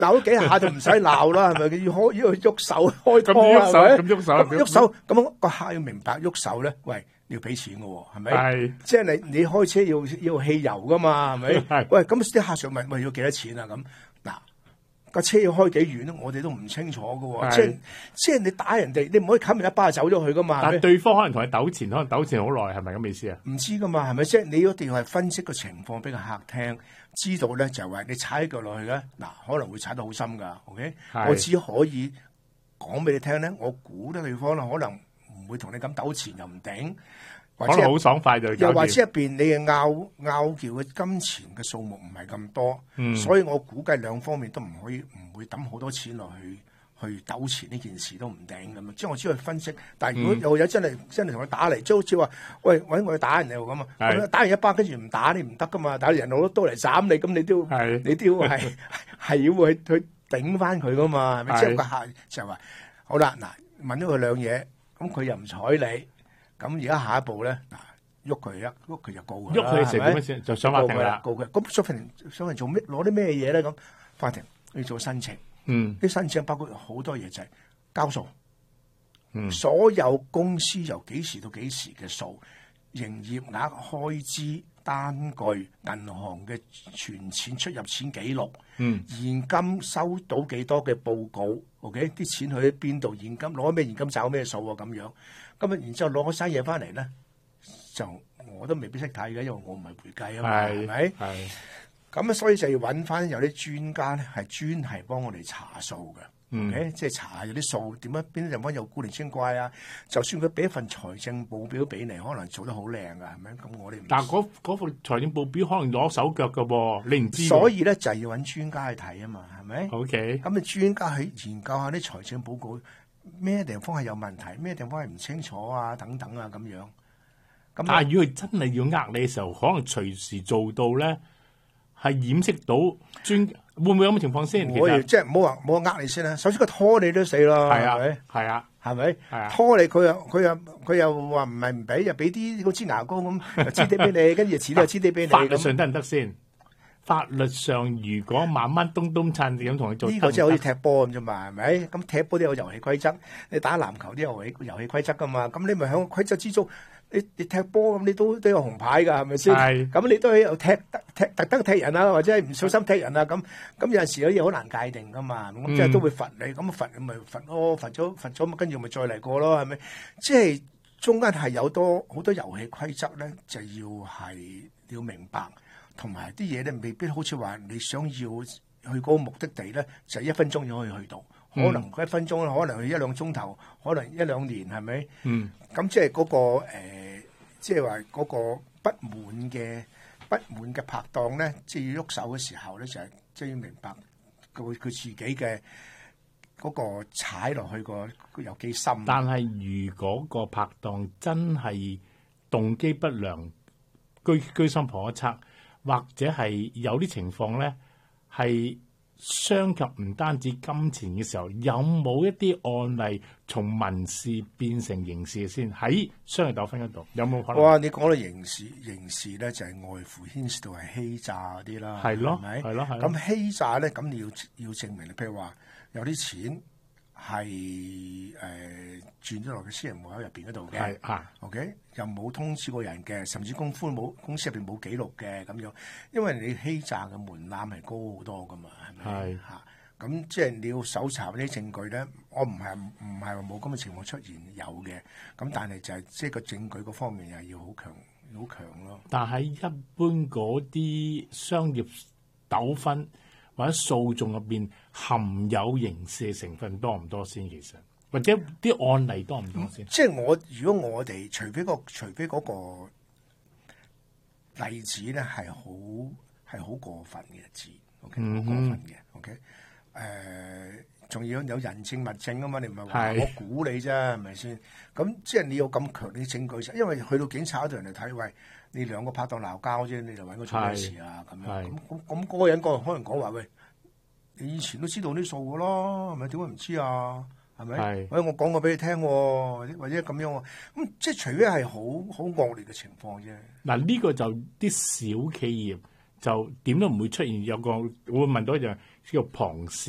鬧咗幾下就唔使鬧啦，係咪？要喐手開拖咁喐手， 係咪咁喐手， 喐手，咁個客要明白喐手咧，喂，你要俾錢嘅喎，係咪？ 係即係你開車要汽油噶嘛，係咪？ 係喂，咁啲客上問，喂，要幾多錢啊？咁嗱，架車要開幾遠咧？我哋都唔清楚嘅喎，即係你打人哋，你唔可以冚人一巴走咗去噶嘛。 但係對方可能同你糾纏，可能糾纏好耐，係咪咁意思啊？ 唔知噶嘛，係咪？即係你一定要係分析個情況俾個客聽，知道咧就係話你踩腳落去咧，嗱可能會踩得好深㗎。OK，我只可以講俾你聽咧，我估啲地方咧可能唔會同你咁糾纏又唔定，或者可能好爽快就又或者入邊你嘅拗撬嘅金錢嘅數目唔係咁多，所以我估計兩方面都唔會抌好多錢落去糾纏呢件事都唔定咁啊！即係我只可以分析，但係如果有人真係同佢打嚟，即係好似話喂揾我去打人哋咁啊，打完一巴跟住唔打你唔得噶嘛，打人攞刀嚟斬你，咁你都要係要去頂翻佢噶嘛，係咪？即係個客就話好啦，嗱問咗佢兩嘢，咁佢又唔睬你，咁而家下一步咧嗱喐佢就告佢啦， 喐佢成點先就上法庭啦， 告佢。咁上庭做咩？攞啲咩嘢咧？咁法庭要做申請。啲申請包括好多嘢，就係交數，所有公司由幾時到幾時嘅數，營業額、開支、單據、銀行嘅存錢、出入錢記錄，現金收到幾多嘅報告 ，OK， 啲錢去咗邊度，現金攞咩現金找咩數啊咁樣，咁啊然之後攞嗰晒嘢翻嚟咧，就我都未必識睇嘅，因為我唔係會計啊嘛，係咪？係。咁啊，所以就要揾翻有啲專家咧，係專係幫我哋查數嘅，OK，即係查下有啲數點樣，邊啲地方有古靈精怪啊。就算佢俾一份財政報表俾你，可能做得好靚噶，係咪？咁我哋唔， 但係嗰份財政報表可能攞手腳㗎喎，你唔知。 所以咧就係要揾專家去睇啊嘛，係咪 ？OK， 咁啊專家去研究下啲財政報告咩地方係有問題，咩地方係唔清楚啊，等等啊咁樣。咁但係如果佢真係要呃你嘅時候，可能隨時做到咧。係掩飾到會唔會有咁嘅情況先？其實即係唔好話呃你先啦。首先佢拖你都死啦，係咪？ 係啊， 係咪？拖你佢又話唔係唔俾，又俾啲好似牙膏咁黐啲俾你，跟住遲啲又黐啲俾你。 法律上得唔得先？法律上如果慢慢東撐咁同你做， 呢個即係好似踢波咁啫嘛，係咪？咁踢波都有遊戲規則，你打籃球都有遊戲規則噶嘛。咁你咪喺規則之中。你踢波咁，你都有紅牌㗎，係咪先？咁你都係特登踢人啊，或者係唔小心踢人啊，咁有陣時有啲嘢好難界定㗎嘛。咁即係都會罰你，咁罰咪罰咯，罰咗，跟住咪再嚟過咯，係咪？即係中間係有好多遊戲規則咧，就要明白，同埋啲嘢咧未必好似話你想要去嗰個目的地咧，就1分鐘就可以去到。可能1分鐘，可能去1-2鐘頭，可能1-2年，係咪？咁即係嗰個即係話嗰個不滿嘅拍檔咧，即係要喐手嘅時候咧，就係即係要明白佢自己嘅嗰個踩落去個有幾深。 但係如果個拍檔真係動機不良、居心叵測，或者係有啲情況咧係傷及唔單止金錢嘅時候，有冇一啲案例從民事變成刑事先？喺商業糾紛嗰度有冇可能？ 哇！你講到刑事咧，就係外乎牽涉到係欺詐嗰啲啦， 係咯， 係咪？ 係咯，係。 咁欺詐咧，咁你要證明，譬如話有啲錢係轉咗落去私人戶口入邊嗰度嘅，係 OK， 又冇通知過人嘅，甚至公司入邊冇記錄嘅咁樣，因為你欺詐嘅門檻係高好多噶嘛，係咪？係嚇，咁即係你要搜查啲證據咧，我唔係話冇咁嘅情況出現，有嘅，咁但係就係即係個證據嗰方面又要好強咯。 但係一般嗰啲商業糾紛或者訴訟入邊含有刑事成分多唔多先？其實或者啲案例多唔多先？ 即係如果我哋除非嗰個例子咧係好過分嘅字 ，OK， 好過分嘅 ，OK， 仲要有人證物證啊嘛，你唔係話我估你啫，係咪先？咁即係你有咁強啲證據，因為去到警察嗰度人哋睇，喂，你兩個拍檔鬧交啫，你就揾佢做咩事啊？咁樣咁嗰個人可能講話，喂，你以前都知道啲數㗎咯，係咪？點解唔知啊？係咪？喂，我講過俾你聽，或者咁樣，咁即係除非係好惡劣嘅情況啫。 嗱，呢個就啲小企業就點都唔會出現有個會問到一樣叫旁線。